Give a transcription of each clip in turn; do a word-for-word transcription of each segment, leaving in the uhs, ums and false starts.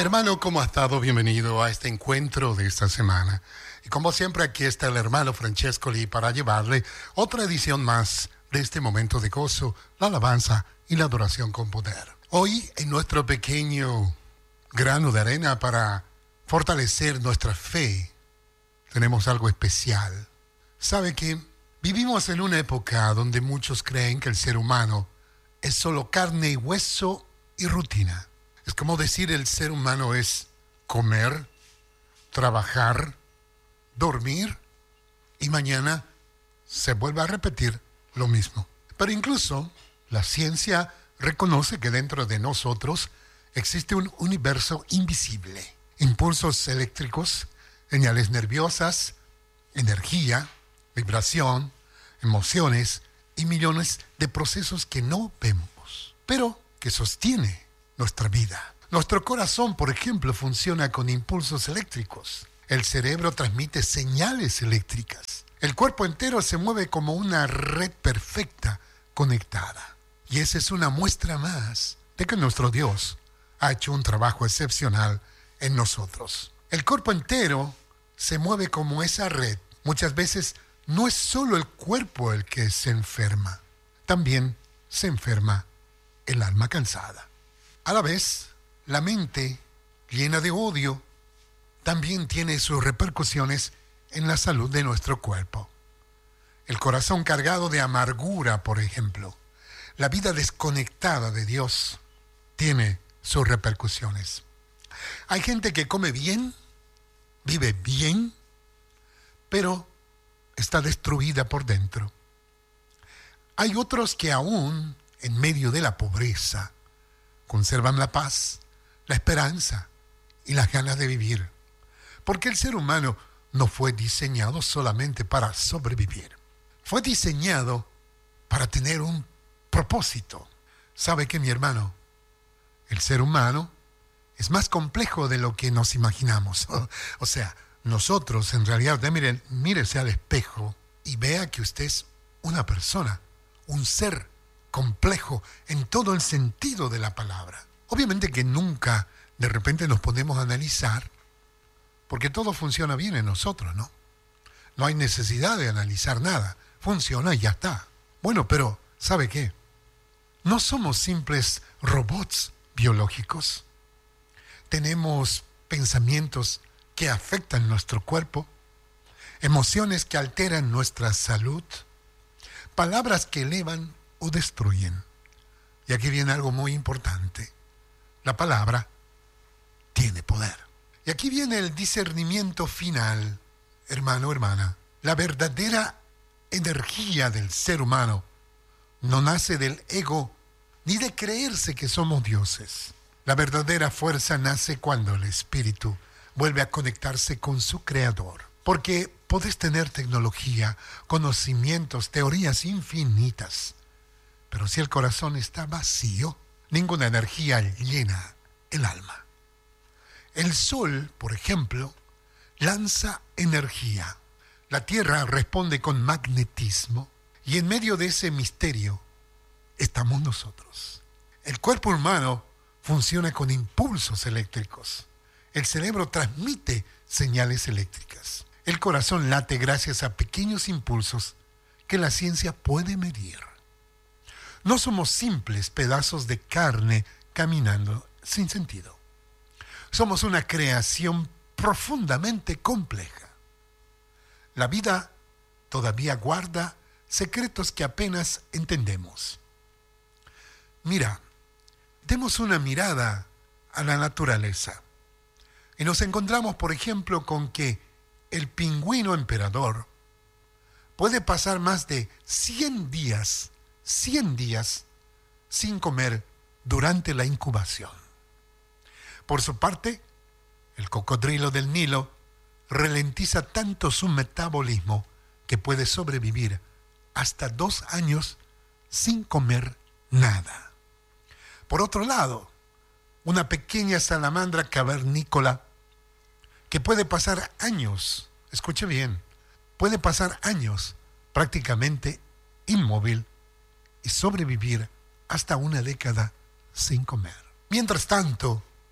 Hermano, ¿cómo ha estado? Bienvenido a este encuentro de esta semana. Y como siempre, aquí está el hermano Francescoli para llevarle otra edición más de este momento de gozo, la alabanza y la adoración con poder. Hoy, en nuestro pequeño grano de arena para fortalecer nuestra fe, tenemos algo especial. ¿Sabe qué? Vivimos en una época donde muchos creen que el ser humano es solo carne y hueso y rutina. Es como decir el ser humano es comer, trabajar, dormir y mañana se vuelve a repetir lo mismo. Pero incluso la ciencia reconoce que dentro de nosotros existe un universo invisible. Impulsos eléctricos, señales nerviosas, energía, vibración, emociones y millones de procesos que no vemos, pero que sostiene nuestra vida. Nuestro corazón, por ejemplo, funciona con impulsos eléctricos. El cerebro transmite señales eléctricas. El cuerpo entero se mueve como una red perfecta conectada. Y esa es una muestra más de que nuestro Dios ha hecho un trabajo excepcional en nosotros. El cuerpo entero se mueve como esa red. Muchas veces no es solo el cuerpo el que se enferma. También se enferma el alma cansada. A la vez, la mente, llena de odio, también tiene sus repercusiones en la salud de nuestro cuerpo. El corazón cargado de amargura, por ejemplo, la vida desconectada de Dios, tiene sus repercusiones. Hay gente que come bien, vive bien, pero está destruida por dentro. Hay otros que aún, en medio de la pobreza, conservan la paz, la esperanza y las ganas de vivir. Porque el ser humano no fue diseñado solamente para sobrevivir. Fue diseñado para tener un propósito. ¿Sabe qué, mi hermano? El ser humano es más complejo de lo que nos imaginamos. O sea, nosotros en realidad, mire, mírese al espejo y vea que usted es una persona, un ser complejo en todo el sentido de la palabra. Obviamente que nunca de repente nos podemos analizar, porque todo funciona bien en nosotros, ¿no? No hay necesidad de analizar nada, funciona y ya está. Bueno, pero ¿sabe qué? No somos simples robots biológicos. Tenemos pensamientos que afectan nuestro cuerpo, emociones que alteran nuestra salud, palabras que elevan o destruyen. Y aquí viene algo muy importante. La palabra tiene poder. Y aquí viene el discernimiento final, hermano, hermana. La verdadera energía del ser humano no nace del ego ni de creerse que somos dioses. La verdadera fuerza nace cuando el espíritu vuelve a conectarse con su creador. Porque podés tener tecnología, conocimientos, teorías infinitas, pero si el corazón está vacío, ninguna energía llena el alma. El sol, por ejemplo, lanza energía. La tierra responde con magnetismo y en medio de ese misterio estamos nosotros. El cuerpo humano funciona con impulsos eléctricos. El cerebro transmite señales eléctricas. El corazón late gracias a pequeños impulsos que la ciencia puede medir. No somos simples pedazos de carne caminando sin sentido. Somos una creación profundamente compleja. La vida todavía guarda secretos que apenas entendemos. Mira, demos una mirada a la naturaleza y nos encontramos, por ejemplo, con que el pingüino emperador puede pasar más de cien días cien días sin comer durante la incubación. Por su parte, el cocodrilo del Nilo ralentiza tanto su metabolismo que puede sobrevivir hasta dos años sin comer nada. Por otro lado, una pequeña salamandra cavernícola que puede pasar años, escuche bien, puede pasar años prácticamente inmóvil y sobrevivir hasta una década sin comer. Mientras tanto,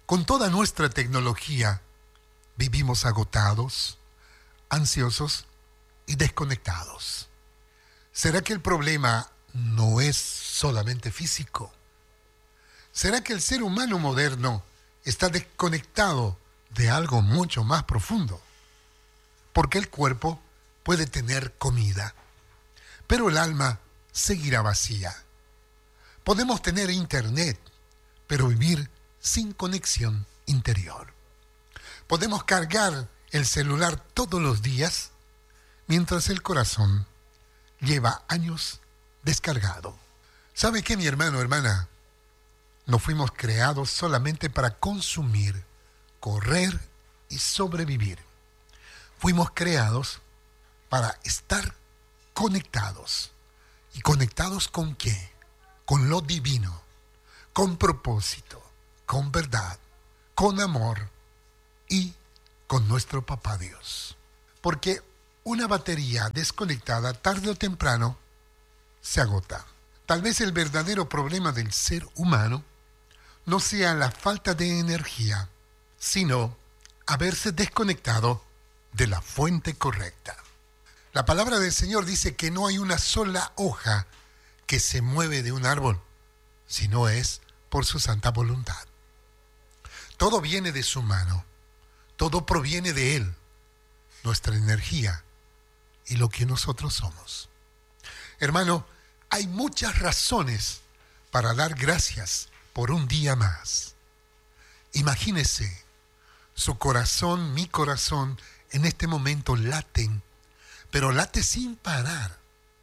Con toda nuestra tecnología, vivimos agotados, ansiosos y desconectados. ¿Será que el problema no es solamente físico? ¿Será que el ser humano moderno está desconectado de algo mucho más profundo? Porque el cuerpo puede tener comida, pero el alma seguirá vacía. Podemos tener internet, pero vivir sin conexión interior. Podemos cargar el celular todos los días, mientras el corazón lleva años descargado. ¿Sabe qué, mi hermano, hermana? No fuimos creados solamente para consumir, correr y sobrevivir. Fuimos creados para estar conectados. ¿Y conectados con qué? Con lo divino, con propósito, con verdad, con amor y con nuestro Papá Dios. Porque una batería desconectada tarde o temprano se agota. Tal vez el verdadero problema del ser humano no sea la falta de energía, sino haberse desconectado de la fuente correcta. La palabra del Señor dice que no hay una sola hoja que se mueve de un árbol, sino es por su santa voluntad. Todo viene de su mano, todo proviene de Él, nuestra energía y lo que nosotros somos. Hermano, hay muchas razones para dar gracias por un día más. Imagínese, su corazón, mi corazón, en este momento laten, pero late sin parar.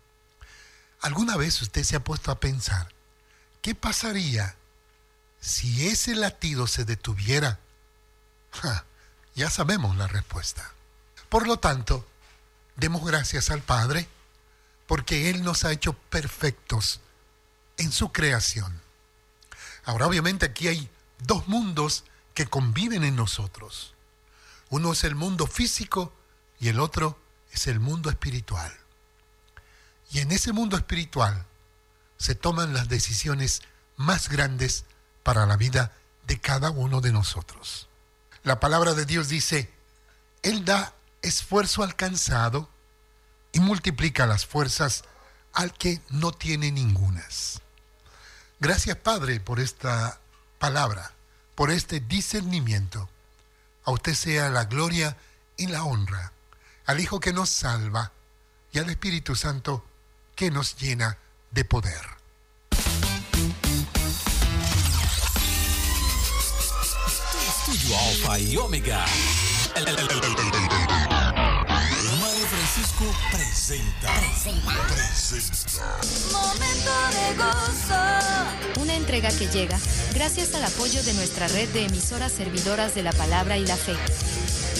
¿Alguna vez usted se ha puesto a pensar qué pasaría si ese latido se detuviera? Ja, ya sabemos la respuesta. Por lo tanto, demos gracias al Padre porque Él nos ha hecho perfectos en su creación. Ahora, obviamente, aquí hay dos mundos que conviven en nosotros. Uno es el mundo físico y el otro es el mundo espiritual. Y en ese mundo espiritual se toman las decisiones más grandes para la vida de cada uno de nosotros. La palabra de Dios dice, Él da esfuerzo al cansado y multiplica las fuerzas al que no tiene ningunas. Gracias, Padre, por esta palabra, por este discernimiento. A usted sea la gloria y la honra, al Hijo que nos salva y al Espíritu Santo que nos llena de poder. Estudio Alfa y Omega. El, el, el, el, el, el, Mario Francisco presenta. Presenta. Presenta. Momento de gozo. Una entrega que llega gracias al apoyo de nuestra red de emisoras servidoras de la palabra y la fe.